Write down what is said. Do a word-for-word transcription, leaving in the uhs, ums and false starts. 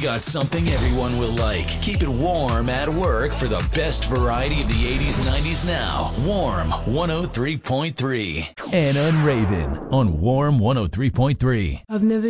got something everyone will like. Keep it warm at work for the best variety of the eighties and nineties now. Warm one oh three point three. Anna and Raven on Warm one oh three point three. I've never